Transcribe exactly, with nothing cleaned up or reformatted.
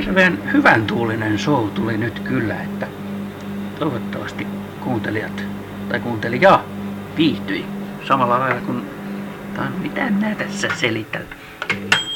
hirveän hyvän tuulinen show tuli nyt kyllä, että toivottavasti kuuntelijat tai kuuntelija viihtyi samalla lailla kuin... Tai mitä minä tässä selitän?